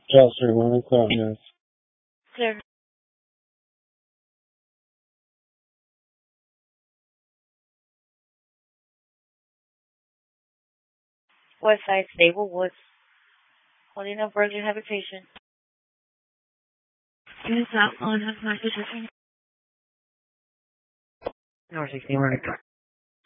Chelsea, 1 o'clock, yes. Clear. West Side, Stable Woods. Holding up virgin habitation. Units out on have my position. North 16, right.